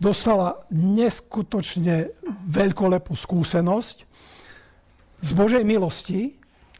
dostala neskutočne veľkolepú skúsenosť z Božej milosti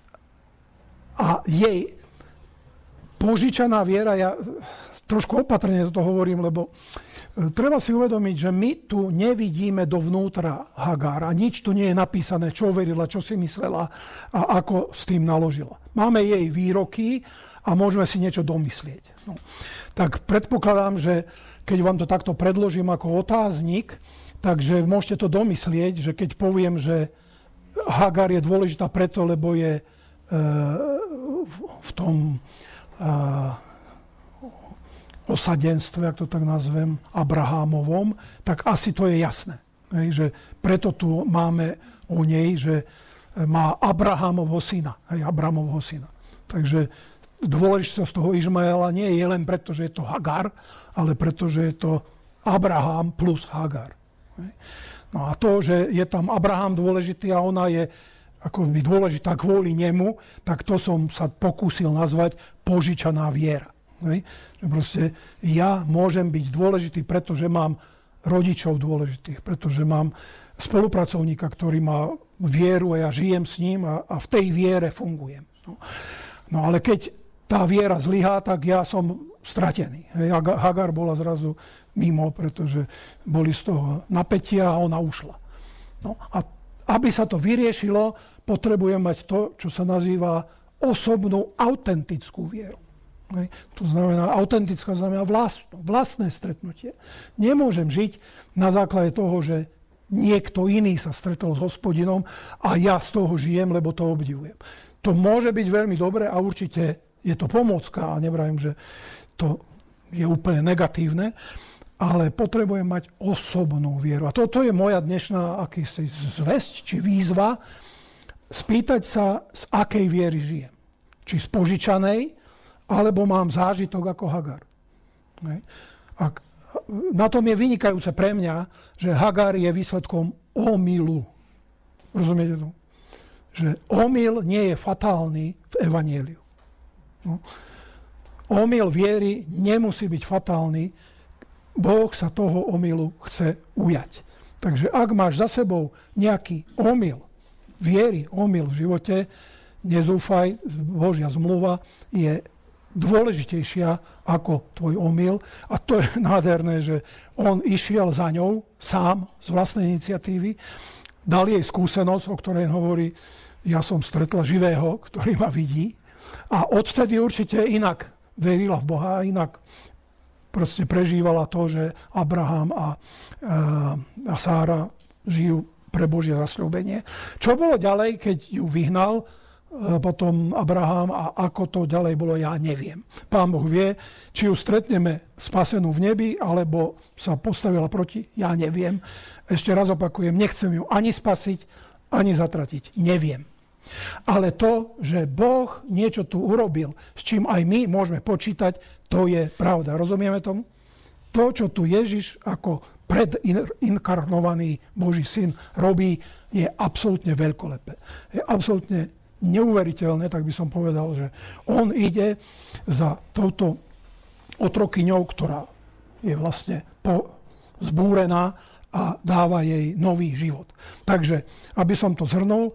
a jej požičaná viera, ja trošku opatrne toto hovorím, lebo treba si uvedomiť, že my tu nevidíme dovnútra Hagar a nič tu nie je napísané, čo verila, čo si myslela a ako s tým naložila. Máme jej výroky a môžeme si niečo domyslieť. No. Tak predpokladám, že keď vám to takto predložím ako otáznik, takže môžete to domyslieť, že keď poviem, že Hagar je dôležitá preto, lebo je v tom osadenstve, ak to tak nazvem, Abrahámovom, tak asi to je jasné. Hej, že preto tu máme o nej, že má Abrahámovho syna. Hej, Abrahámovho syna. Takže dôležitosť toho Izmaela nie je len preto, že je to Hagar, ale preto, že je to Abraham plus Hagar. Hej. No a to, že je tam Abraham dôležitý a ona je akoby dôležitá kvôli nemu, tak to som sa pokúsil nazvať požičaná viera. Hej. Že proste ja môžem byť dôležitý, pretože mám rodičov dôležitých, pretože mám spolupracovníka, ktorý má vieru a ja žijem s ním a v tej viere fungujem. No ale keď tá viera zlyhá, tak ja som stratený. Hej. Hagar bola zrazu mimo, pretože boli z toho napätia a ona ušla. No a aby sa to vyriešilo, potrebujem mať to, čo sa nazýva osobnú autentickú vieru. Hej. To znamená, autentická znamená vlastné stretnutie. Nemôžem žiť na základe toho, že niekto iný sa stretol s Hospodinom a ja z toho žijem, lebo to obdivujem. To môže byť veľmi dobré a určite je to pomôcka a nevravím, že to je úplne negatívne, ale potrebujem mať osobnú vieru. A toto je moja dnešná akýsi zvesť, či výzva, spýtať sa, z akej viery žijem. Či z požičanej, alebo mám zážitok ako Hagar. A na tom je vynikajúce pre mňa, že Hagar je výsledkom omylu. Rozumiete to? Že omyl nie je fatálny v evanjeliu. No. Omyl viery nemusí byť fatálny. Boh sa toho omylu chce ujať. Takže ak máš za sebou nejaký omyl viery, omyl v živote, nezúfaj, Božia zmluva je dôležitejšia ako tvoj omyl. A to je nádherné, že on išiel za ňou sám z vlastnej iniciatívy, dal jej skúsenosť, o ktorej hovorí, ja som stretla živého, ktorý ma vidí. A odtedy určite inak verila v Boha, inak proste prežívala to, že Abraham a Sára žijú pre Božie zasľúbenie. Čo bolo ďalej, keď ju vyhnal potom Abraham a ako to ďalej bolo, ja neviem. Pán Boh vie, či ju stretneme spasenú v nebi, alebo sa postavila proti, ja neviem. Ešte raz opakujem, nechcem ju ani spasiť, ani zatratiť. Neviem. Ale to, že Boh niečo tu urobil, s čím aj my môžeme počítať, to je pravda. Rozumieme tomu? To, čo tu Ježiš ako predinkarnovaný Boží syn robí, je absolútne veľkolepé. Je absolútne neuveriteľné, tak by som povedal, že on ide za touto otrokyňou, ktorá je vlastne zbúrená a dáva jej nový život. Takže, aby som to zhrnul,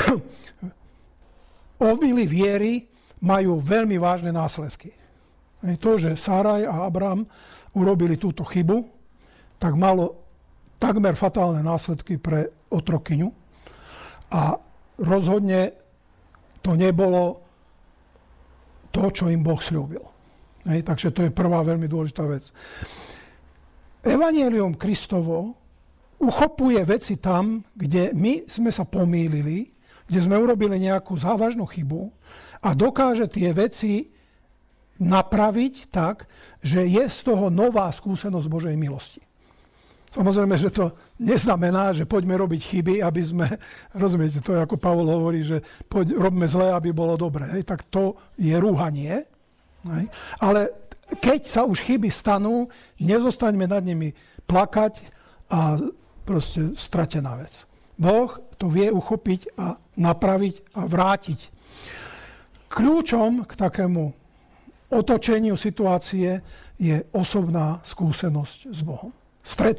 omyly viery majú veľmi vážne následky. To, že Sáraj a Abram urobili túto chybu, tak malo takmer fatálne následky pre otrokyňu a rozhodne to nebolo to, čo im Boh sľúbil. Takže to je prvá veľmi dôležitá vec. Evanjelium Kristovo uchopuje veci tam, kde my sme sa pomýlili, kde sme urobili nejakú závažnú chybu a dokáže tie veci napraviť tak, že je z toho nová skúsenosť Božej milosti. Samozrejme, že to neznamená, že poďme robiť chyby, aby sme, rozumiete, to je ako Pavol hovorí, že robme zlé, aby bolo dobre. Tak to je rúhanie. Ale keď sa už chyby stanú, nezostaňme nad nimi plakať a proste stratená vec. Boh to vie uchopiť a napraviť a vrátiť. Kľúčom k takému otočeniu situácie je osobná skúsenosť s Bohom.